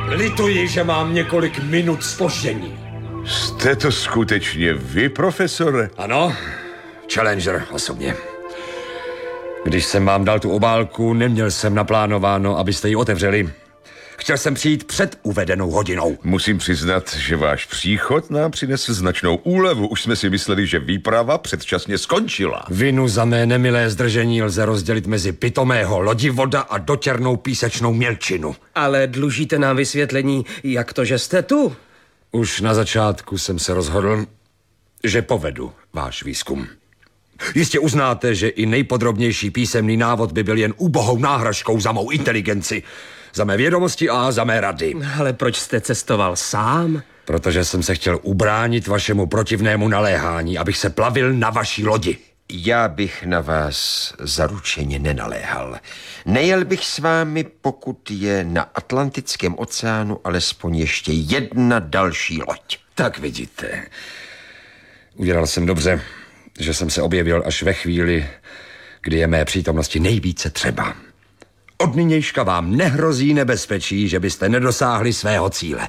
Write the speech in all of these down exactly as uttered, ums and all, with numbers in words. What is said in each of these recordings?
Lituji, že mám několik minut zpoždění. Jste to skutečně vy, profesore? Ano, Challenger osobně. Když jsem vám dal tu obálku, neměl jsem naplánováno, abyste ji otevřeli. Chtěl jsem přijít před uvedenou hodinou. Musím přiznat, že váš příchod nám přinesl značnou úlevu. Už jsme si mysleli, že výprava předčasně skončila. Vinu za mé nemilé zdržení lze rozdělit mezi pitomého lodivoda a dotěrnou písečnou mělčinu. Ale dlužíte nám vysvětlení, jak to, že jste tu? Už na začátku jsem se rozhodl, že povedu váš výzkum. Jistě uznáte, že i nejpodrobnější písemný návod by byl jen úbohou náhražkou za mou inteligenci, za mé vědomosti a za mé rady. Ale proč jste cestoval sám? Protože jsem se chtěl ubránit vašemu protivnému naléhání, abych se plavil na vaší lodi. Já bych na vás zaručeně nenaléhal. Nejel bych s vámi, pokud je na Atlantickém oceánu alespoň ještě jedna další loď. Tak vidíte. Udělal jsem dobře, že jsem se objevil až ve chvíli, kdy je mé přítomnosti nejvíce třeba. Od nynějška vám nehrozí nebezpečí, že byste nedosáhli svého cíle.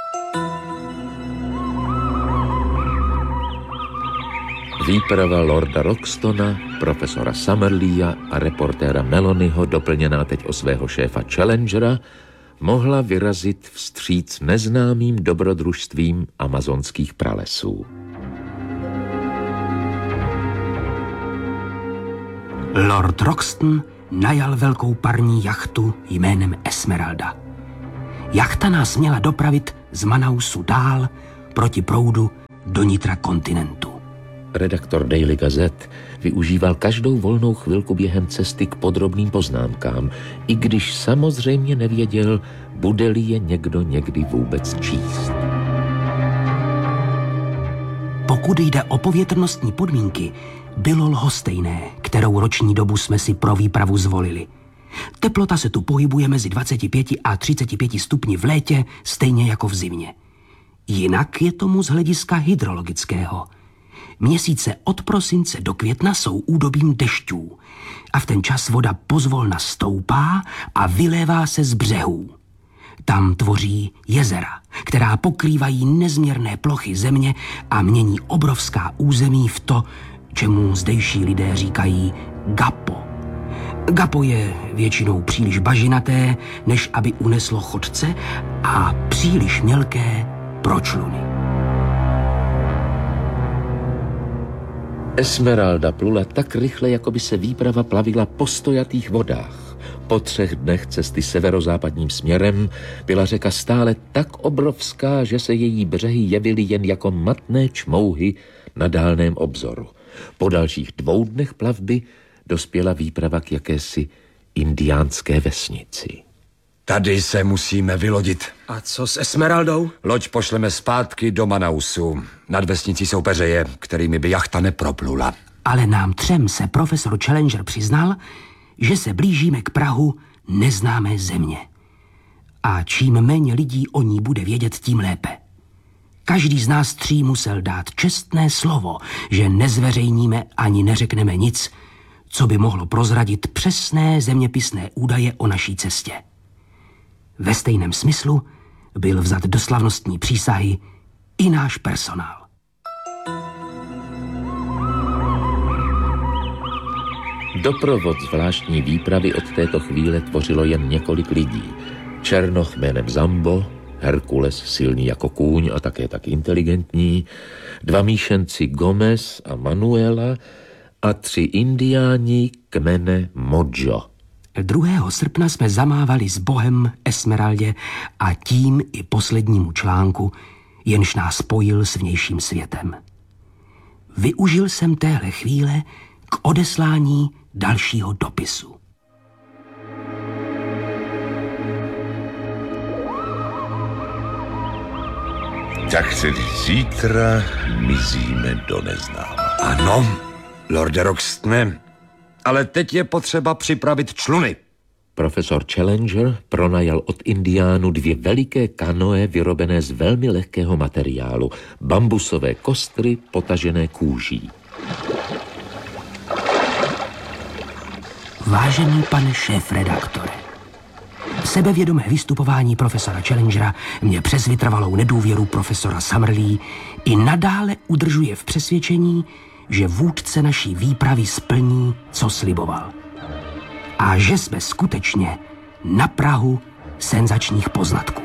Výprava Lorda Roxtona, profesora Summerleea a reportéra Melonyho, doplněná teď o svého šéfa Challengera, mohla vyrazit vstříc neznámým dobrodružstvím amazonských pralesů. Lord Roxton najal velkou parní jachtu jménem Esmeralda. Jachta nás měla dopravit z Manausu dál proti proudu do nitra kontinentu. Redaktor Daily Gazette využíval každou volnou chvilku během cesty k podrobným poznámkám, i když samozřejmě nevěděl, bude-li je někdo někdy vůbec číst. Pokud jde o povětrnostní podmínky, bylo lhostejné, kterou roční dobu jsme si pro výpravu zvolili. Teplota se tu pohybuje mezi dvaceti pěti a třiceti pěti stupni v létě, stejně jako v zimě. Jinak je tomu z hlediska hydrologického. Měsíce od prosince do května jsou údobím dešťů a v ten čas voda pozvolna stoupá a vylévá se z břehů. Tam tvoří jezera, která pokrývají nezměrné plochy země a mění obrovská území v to, čemu zdejší lidé říkají gapo. Gapo je většinou příliš bažinaté, než aby uneslo chodce, a příliš mělké pro čluny. Esmeralda plula tak rychle, jako by se výprava plavila po stojatých vodách. Po třech dnech cesty severozápadním směrem byla řeka stále tak obrovská, že se její břehy jevily jen jako matné čmouhy na dálném obzoru. Po dalších dvou dnech plavby dospěla výprava k jakési indiánské vesnici. Tady se musíme vylodit. A co s Esmeraldou? Loď pošleme zpátky do Manausu. Nad vesnicí jsou peřeje, kterými by jachta neproplula. Ale nám třem se profesor Challenger přiznal, že se blížíme k prahu neznámé země. A čím méně lidí o ní bude vědět, tím lépe. Každý z nás tří musel dát čestné slovo, že nezveřejníme ani neřekneme nic, co by mohlo prozradit přesné zeměpisné údaje o naší cestě. Ve stejném smyslu byl vzat do slavnostní přísahy i náš personál. Doprovod zvláštní výpravy od této chvíle tvořilo jen několik lidí. Černoch jménem Zambo, Herkules silný jako kůň a také tak inteligentní, dva míšenci Gomez a Manuela a tři indiáni kmene Mojo. druhého srpna jsme zamávali s Bohem Esmeraldě a tím i poslednímu článku, jenž nás spojil s vnějším světem. Využil jsem téhle chvíle k odeslání dalšího dopisu. Tak tedy zítra mizíme do neznáma. Ano, lorde Roxtone, ale teď je potřeba připravit čluny. Profesor Challenger pronajal od indiánů dvě veliké kanoe vyrobené z velmi lehkého materiálu, bambusové kostry potažené kůží. Vážený pane šéfredaktore, Sebevědomé vystupování profesora Challengera mě přes vytrvalou nedůvěru profesora Summerlee i nadále udržuje v přesvědčení, že vůdce naší výpravy splní, co sliboval. A že jsme skutečně na prahu senzačních poznatků.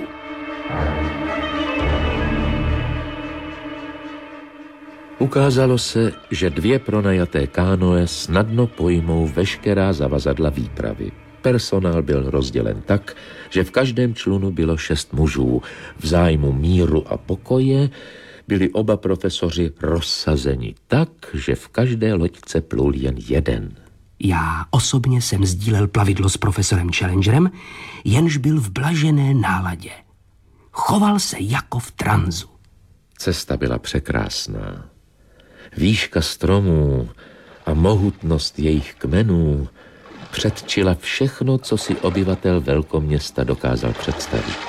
Ukázalo se, že dvě pronajaté kánoe snadno pojmou veškerá zavazadla výpravy. Personál byl rozdělen tak, že v každém člunu bylo šest mužů. V zájmu míru a pokoje byli oba profesoři rozsazeni tak, že v každé loďce plul jen jeden. Já osobně jsem sdílel plavidlo s profesorem Challengerem, jenž byl v blažené náladě. Choval se jako v tranzu. Cesta byla překrásná. Výška stromů a mohutnost jejich kmenů předčila všechno, co si obyvatel velkoměsta dokázal představit.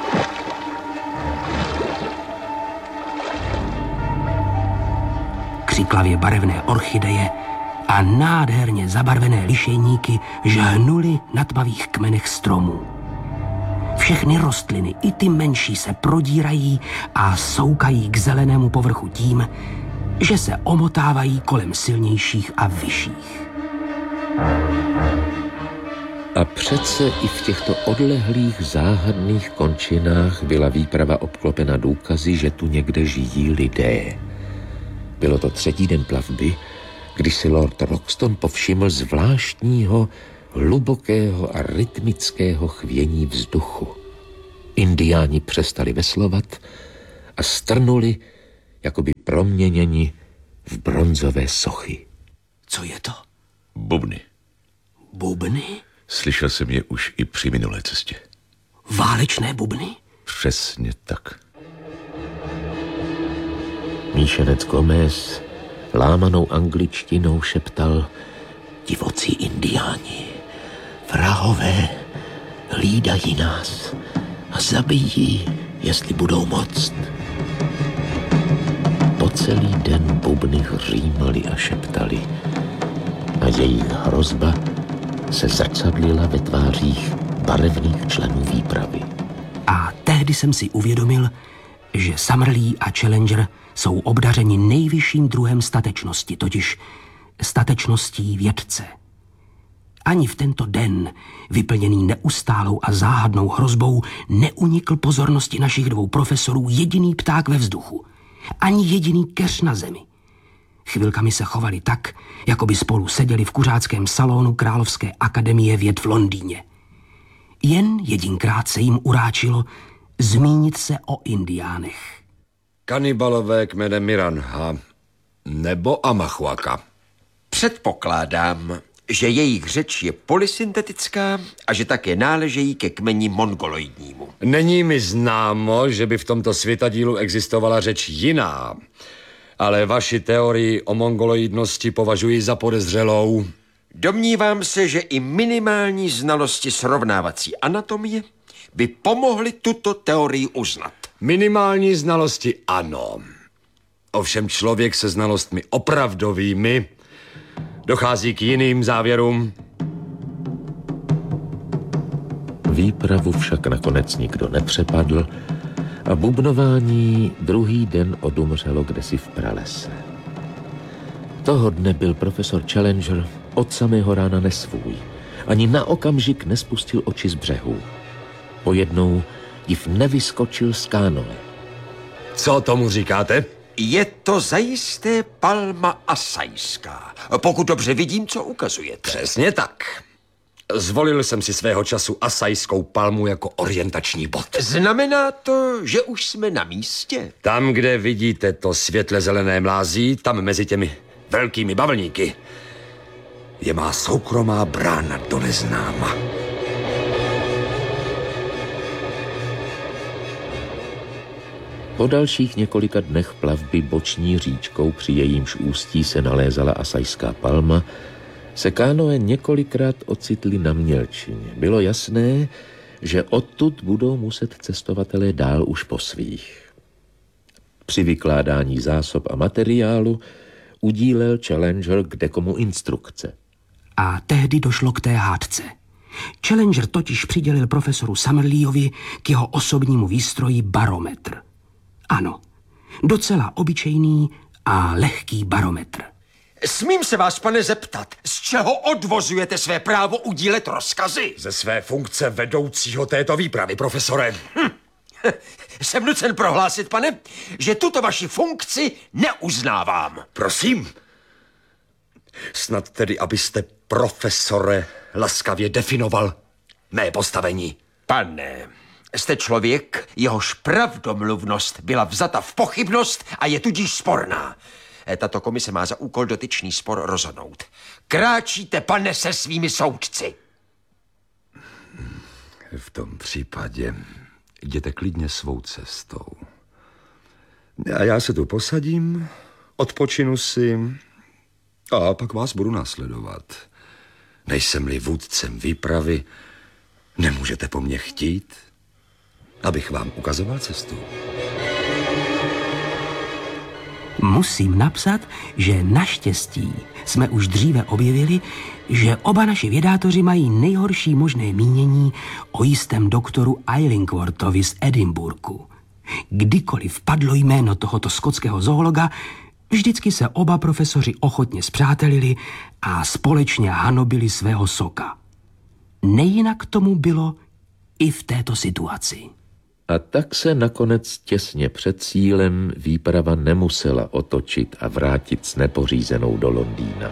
Křiklavě barevné orchideje a nádherně zabarvené lišejníky žhnuly na tmavých kmenech stromů. Všechny rostliny, i ty menší, se prodírají a soukají k zelenému povrchu tím, že se omotávají kolem silnějších a vyšších. A přece i v těchto odlehlých záhadných končinách byla výprava obklopena důkazy, že tu někde žijí lidé. Bylo to třetí den plavby, když si Lord Roxton povšiml zvláštního, hlubokého a rytmického chvění vzduchu. Indiáni přestali veslovat a strnuli, jakoby proměněni v bronzové sochy. Co je to? Bubny. Bubny? Slyšel jsem je už i při minulé cestě. Válečné bubny? Přesně tak. Míšenec Gomez lámanou angličtinou šeptal: divocí indiáni, vrahové, hlídají nás a zabijí, jestli budou moct. Po celý den bubny hřímali a šeptali a jejich hrozba se zrcadlila ve tvářích barevných členů výpravy. A tehdy jsem si uvědomil, že Summerlee a Challenger jsou obdařeni nejvyšším druhem statečnosti, totiž statečností vědce. Ani v tento den, vyplněný neustálou a záhadnou hrozbou, neunikl pozornosti našich dvou profesorů jediný pták ve vzduchu. Ani jediný keř na zemi. Chvilkami se chovali tak, jako by spolu seděli v kuřáckém salonu Královské akademie věd v Londýně. Jen jedinkrát se jim uráčilo zmínit se o indiánech. Kanibalové kmene Miranha nebo Amachuaka. Předpokládám, že jejich řeč je polysyntetická a že také náležejí ke kmeni mongoloidnímu. Není mi známo, že by v tomto světadílu existovala řeč jiná, ale vaši teorii o mongoloidnosti považuji za podezřelou. Domnívám se, že i minimální znalosti srovnávací anatomie by pomohly tuto teorii uznat. Minimální znalosti ano. Ovšem člověk se znalostmi opravdovými dochází k jiným závěrům. Výpravu však nakonec nikdo nepřepadl a bubnování druhý den odumřelo kdesi v pralese. Toho dne byl profesor Challenger od samého rána nesvůj. Ani na okamžik nespustil oči z břehu. Pojednou div nevyskočil z kánoe. Co tomu říkáte? Je to zajisté palma asajská, pokud dobře vidím, co ukazujete. Přesně tak. Zvolil jsem si svého času asajskou palmu jako orientační bod. Znamená to, že už jsme na místě? Tam, kde vidíte to světle zelené mlází, tam mezi těmi velkými bavlníky je má soukromá brána do neznáma. Po dalších několika dnech plavby boční říčkou, při jejímž ústí se nalézala asajská palma, se kánoe několikrát ocitly na mělčině. Bylo jasné, že odtud budou muset cestovatelé dál už po svých. Při vykládání zásob a materiálu udílel Challenger kdekomu instrukce. A tehdy došlo k té hádce. Challenger totiž přidělil profesoru Summerleeovi k jeho osobnímu výstroji barometr. Ano, docela obyčejný a lehký barometr. Smím se vás, pane, zeptat, z čeho odvozujete své právo udílet rozkazy? Ze své funkce vedoucího této výpravy, profesore. Hm. Jsem nucen prohlásit, pane, že tuto vaši funkci neuznávám. Prosím. Snad tedy, abyste, profesore, laskavě definoval mé postavení. Pane, jste člověk, jehož pravdomluvnost byla vzata v pochybnost a je tudíž sporná. Tato komise má za úkol dotyčný spor rozhodnout. Kráčíte, pane, se svými soudci. V tom případě jděte klidně svou cestou. A já se tu posadím, odpočinu si a pak vás budu následovat. Nejsem-li vůdcem výpravy, nemůžete po mně chtít, abych vám ukazoval cestu. Musím napsat, že naštěstí jsme už dříve objevili, že oba naši vědátoři mají nejhorší možné mínění o jistém doktoru Illingworthovi z Edinburghu. Kdykoliv padlo jméno tohoto skotského zoologa, vždycky se oba profesoři ochotně spřátelili a společně hanobili svého soka. Nejinak tomu bylo i v této situaci. A tak se nakonec těsně před cílem výprava nemusela otočit a vrátit s nepořízenou do Londýna.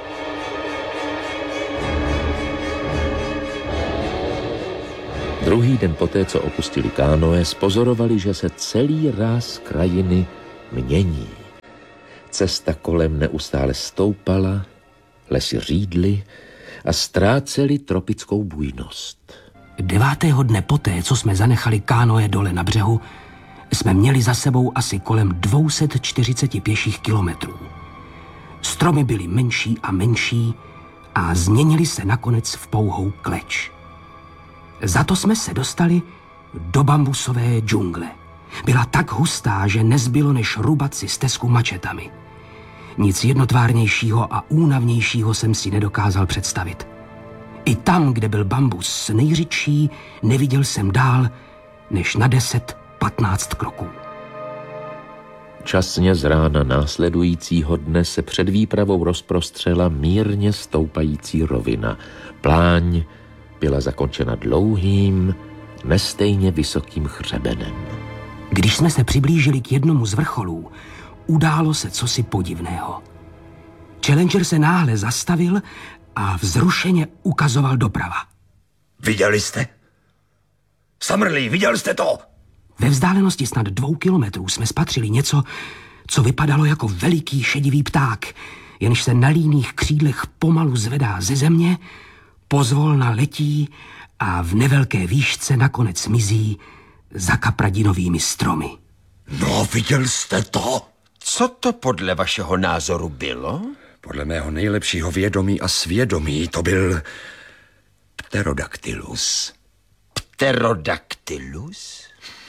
Druhý den poté, co opustili kánoe, spozorovali, že se celý ráz krajiny mění. Cesta kolem neustále stoupala, lesy řídly a ztrácely tropickou bujnost. Devátého dne poté, co jsme zanechali kánoe dole na břehu, jsme měli za sebou asi kolem dvě stě čtyřicet pěších kilometrů. Stromy byly menší a menší a změnili se nakonec v pouhou kleč. Za to jsme se dostali do bambusové džungle. Byla tak hustá, že nezbylo než rubat si stezku mačetami. Nic jednotvárnějšího a únavnějšího jsem si nedokázal představit. I tam, kde byl bambus nejřidší, neviděl jsem dál než na deset patnáct kroků. Časně z rána následujícího dne se před výpravou rozprostřela mírně stoupající rovina. Pláň byla zakončena dlouhým, nestejně vysokým hřebenem. Když jsme se přiblížili k jednomu z vrcholů, událo se cosi podivného. Challenger se náhle zastavil a vzrušeně ukazoval doprava. Viděli jste? Summerlee, viděl jste to? Ve vzdálenosti snad dvou kilometrů jsme spatřili něco, co vypadalo jako veliký šedivý pták, jenž se na líných křídlech pomalu zvedá ze země, pozvolna letí a v nevelké výšce nakonec mizí za kapradinovými stromy. No, viděl jste to? Co to podle vašeho názoru bylo? Podle mého nejlepšího vědomí a svědomí to byl Pterodactylus. Pterodactylus?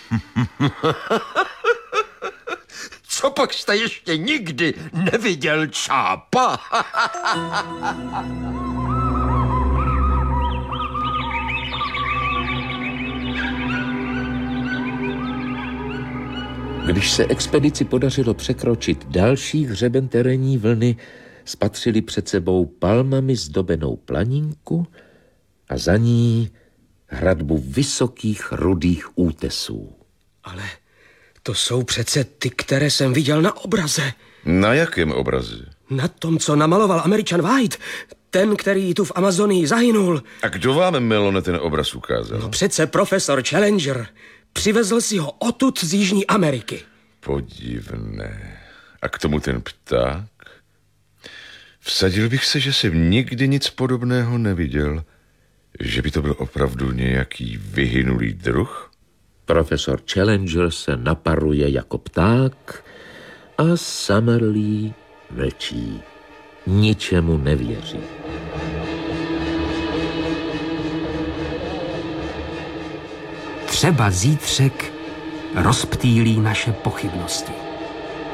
Co pak jste ještě nikdy neviděl čápa? Když se expedici podařilo překročit další hřeben terénní vlny, spatřili před sebou palmami zdobenou planinku a za ní hradbu vysokých rudých útesů. Ale to jsou přece ty, které jsem viděl na obraze. Na jakém obraze? Na tom, co namaloval Američan White. Ten, který tu v Amazonii zahynul. A kdo vám, Melone, ten obraz ukázal? No přece profesor Challenger. Přivezl si ho odtud z Jižní Ameriky. Podivné. A k tomu ten pták? Vsadil bych se, že jsem nikdy nic podobného neviděl. Že by to byl opravdu nějaký vyhynulý druh? Profesor Challenger se naparuje jako pták a Summerlee mlčí. Ničemu nevěří. Třeba zítřek rozptýlí naše pochybnosti.